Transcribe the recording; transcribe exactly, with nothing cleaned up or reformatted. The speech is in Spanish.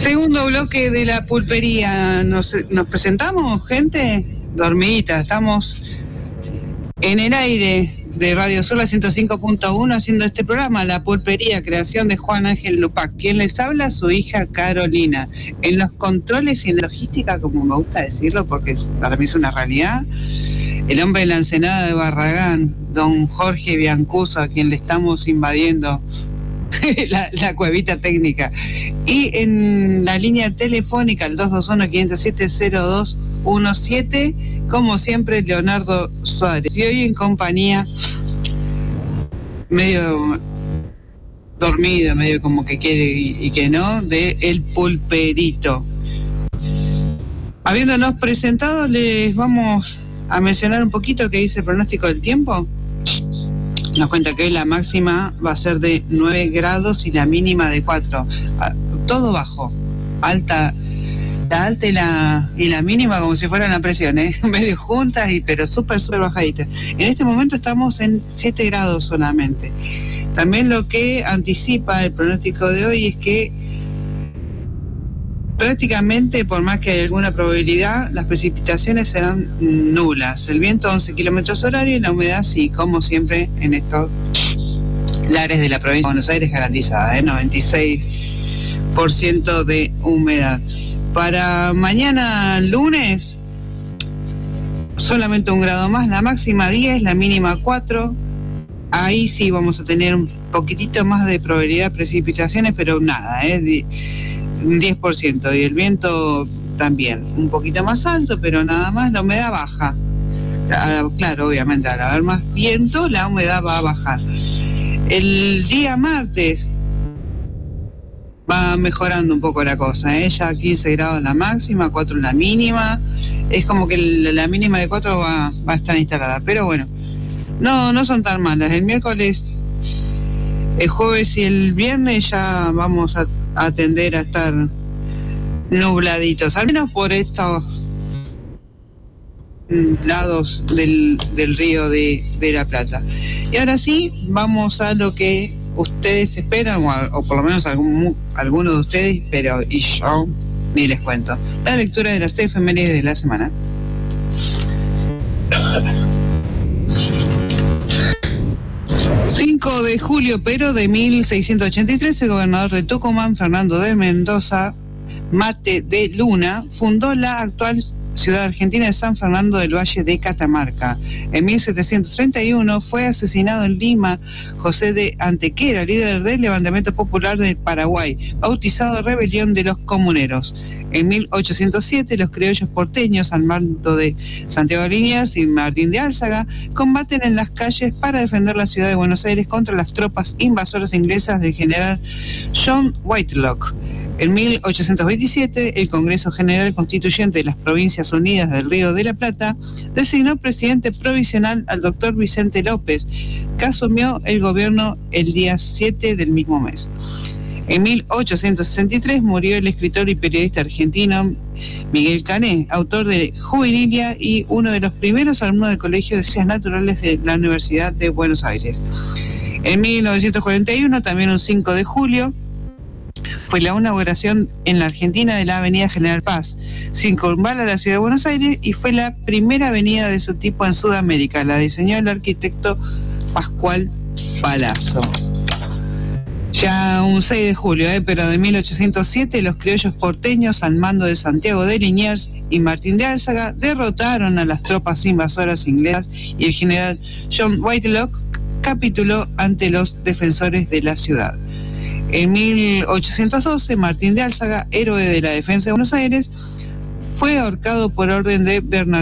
Segundo bloque de la pulpería. ¿Nos, nos presentamos, gente? Dormidita, estamos en el aire de Radio Sol, la ciento cinco punto uno, haciendo este programa, La Pulpería, creación de Juan Ángel Lupac. ¿Quién les habla? Su hija Carolina. En los controles y en la logística, como me gusta decirlo, porque para mí es una realidad, el hombre de la Ensenada de Barragán, don Jorge Biancuso, a quien le estamos invadiendo la, la cuevita técnica. Y en la línea telefónica, el dos dos uno, cinco cero siete, cero dos uno siete, como siempre, Leonardo Suárez. Y hoy en compañía, medio dormido, medio como que quiere y, y que no, de El Pulperito. Habiéndonos presentado, les vamos a mencionar un poquito qué dice el pronóstico del tiempo. Nos cuenta que hoy la máxima va a ser de nueve grados y la mínima de cuatro. Todo bajo. Alta, la alta y la, y la mínima como si fueran la presión, ¿eh? Medio juntas, y pero súper, súper bajaditas. En este momento estamos en siete grados solamente. También lo que anticipa el pronóstico de hoy es que prácticamente, por más que hay alguna probabilidad, las precipitaciones serán nulas. El viento once kilómetros horarios y la humedad, sí, como siempre en estos lares de la provincia de Buenos Aires, garantizada, ¿eh? noventa y seis por ciento de humedad. Para mañana lunes, solamente un grado más, la máxima diez, la mínima cuatro. Ahí sí vamos a tener un poquitito más de probabilidad de precipitaciones, pero nada, ¿eh? Un diez por ciento, y el viento también un poquito más alto, pero nada más. La humedad baja, claro, obviamente al haber más viento la humedad va a bajar. El día martes va mejorando un poco la cosa, ¿eh? Ya quince grados la máxima, cuatro la mínima. Es como que la mínima de cuatro va, va a estar instalada, pero bueno, no, no son tan malas. El miércoles, el jueves y el viernes ya vamos a, a tender a estar nubladitos, al menos por estos lados del, del río de, de la Plata. Y ahora sí, vamos a lo que ustedes esperan, o, a, o por lo menos algún, algunos de ustedes, pero y yo ni les cuento. La lectura de las efemérides de la semana. cinco de julio, pero de mil seiscientos ochenta y tres, el gobernador de Tucumán, Fernando de Mendoza Mate de Luna, fundó la actual ciudad argentina de San Fernando del Valle de Catamarca. En mil setecientos treinta y uno fue asesinado en Lima José de Antequera, líder del levantamiento popular del Paraguay, bautizado Rebelión de los Comuneros. En mil ochocientos siete, los criollos porteños, al mando de Santiago Liniers y Martín de Álzaga, combaten en las calles para defender la ciudad de Buenos Aires contra las tropas invasoras inglesas del general John Whitelock. En mil ochocientos veintisiete, el Congreso General Constituyente de las Provincias Unidas del Río de la Plata designó presidente provisional al doctor Vicente López, que asumió el gobierno el día siete del mismo mes. En mil ochocientos sesenta y tres murió el escritor y periodista argentino Miguel Cané, autor de Juvenilia y uno de los primeros alumnos del Colegio de Ciencias Naturales de la Universidad de Buenos Aires. En mil novecientos cuarenta y uno, también un cinco de julio, fue la inauguración en la Argentina de la Avenida General Paz, circunvala la ciudad de Buenos Aires y fue la primera avenida de su tipo en Sudamérica. La diseñó el arquitecto Pascual Palazzo. Ya un seis de julio, eh, pero de mil ochocientos siete, los criollos porteños, al mando de Santiago de Liniers y Martín de Álzaga, derrotaron a las tropas invasoras inglesas y el general John Whitelock capituló ante los defensores de la ciudad. En mil ochocientos doce, Martín de Álzaga, héroe de la defensa de Buenos Aires, fue ahorcado por orden de Bernardino